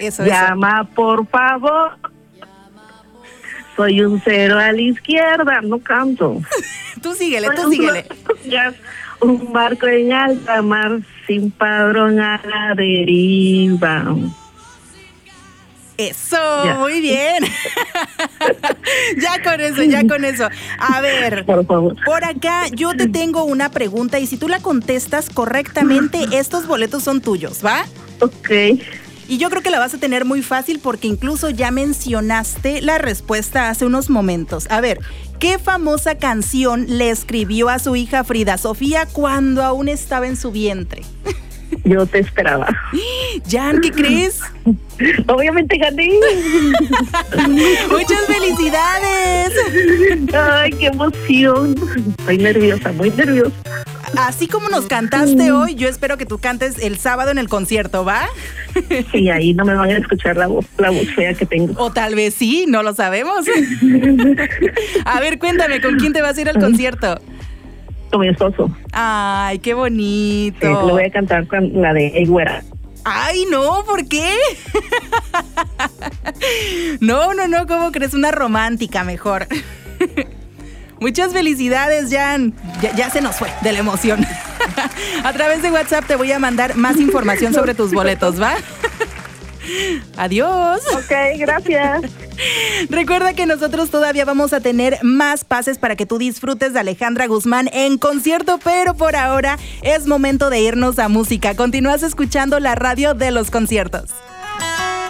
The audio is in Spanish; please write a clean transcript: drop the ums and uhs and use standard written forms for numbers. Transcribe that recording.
Eso. Llama, por favor. Soy un 0 a la izquierda. No canto. Tú síguele. Un barco en alta mar sin padrón a la deriva. Eso, ya. Muy bien. ya con eso. A ver, por favor. Por acá yo te tengo una pregunta y si tú la contestas correctamente, estos boletos son tuyos, ¿va? Ok. Y yo creo que la vas a tener muy fácil porque incluso ya mencionaste la respuesta hace unos momentos. A ver, ¿qué famosa canción le escribió a su hija Frida Sofía cuando aún estaba en su vientre? Yo te esperaba. Jan, ¿qué crees? Obviamente gané. ¡Muchas felicidades! ¡Ay, qué emoción! Estoy nerviosa, muy nerviosa. Así como nos cantaste hoy, yo espero que tú cantes el sábado en el concierto, ¿va? Sí, ahí no me van a escuchar la voz fea que tengo. O tal vez sí, no lo sabemos. A ver, cuéntame, ¿con quién te vas a ir al concierto? Con mi esposo. Ay, qué bonito. Sí, le voy a cantar con la de Ey Güera. Ay, no, ¿por qué? No, ¿cómo crees? Una romántica mejor. Muchas felicidades, Jan. Ya se nos fue de la emoción. A través de WhatsApp te voy a mandar más información sobre tus boletos, ¿va? Adiós. Ok, gracias. Recuerda que nosotros todavía vamos a tener más pases para que tú disfrutes de Alejandra Guzmán en concierto, pero por ahora es momento de irnos a música. Continúas escuchando la radio de los conciertos.